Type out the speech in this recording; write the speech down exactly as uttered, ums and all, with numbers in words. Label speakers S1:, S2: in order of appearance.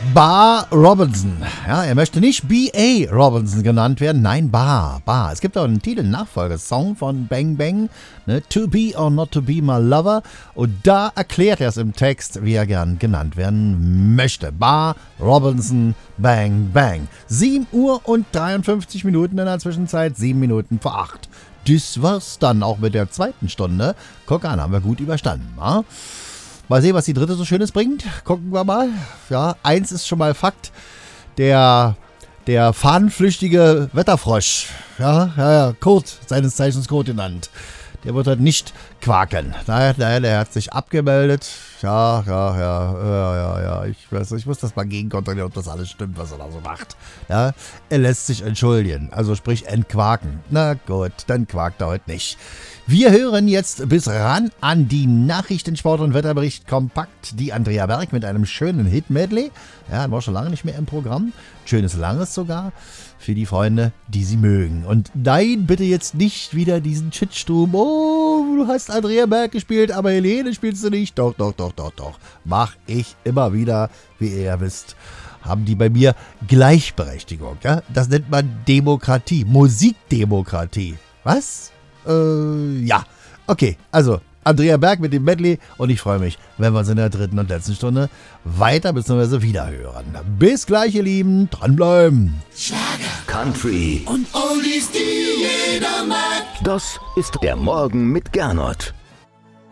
S1: Bar Robinson. Ja, er möchte nicht B A Robinson genannt werden. Nein, Bar, Bar. Es gibt auch einen Titel, einen Nachfolgesong von Bang Bang, ne? To Be or Not To Be My Lover. Und da erklärt er es im Text, wie er gern genannt werden möchte. Bar Robinson, Bang Bang. sieben Uhr und dreiundfünfzig Minuten in der Zwischenzeit, sieben Minuten vor acht. Das war's dann auch mit der zweiten Stunde. Guck an, haben wir gut überstanden, wa? Mal sehen, was die dritte so Schönes bringt. Gucken wir mal. Ja, eins ist schon mal Fakt. Der, der fahnenflüchtige Wetterfrosch, ja, ja, ja, Kurt, seines Zeichens Kurt genannt, der wird halt nicht quaken. Nein, nein, der hat sich abgemeldet. Ja, ja, ja, ja, ja, ja. Ich weiß, ich muss das mal gegenkontrollieren, ob das alles stimmt, was er da so macht. Ja, er lässt sich entschuldigen, also sprich entquaken. Na gut, dann quakt er heute nicht. Wir hören jetzt bis ran an die Nachrichten, Sport und Wetterbericht kompakt. Die Andrea Berg mit einem schönen Hit-Medley. Ja, war schon lange nicht mehr im Programm. Schönes Langes sogar. Für die Freunde, die sie mögen. Und nein, bitte jetzt nicht wieder diesen Shitsturm. Oh, du hast Andrea Berg gespielt, aber Helene spielst du nicht. Doch, doch, doch, doch, doch. Mach ich immer wieder, wie ihr ja wisst. Haben die bei mir Gleichberechtigung. Ja? Das nennt man Demokratie. Musikdemokratie. Was? Äh, ja. Okay, also Andrea Berg mit dem Medley und ich freue mich, wenn wir uns in der dritten und letzten Stunde weiter bzw. wieder hören. Bis gleich, ihr Lieben. Dranbleiben.
S2: Schlager, Country
S3: und Oldies, die jeder mag.
S2: Das ist der Morgen mit Gernot.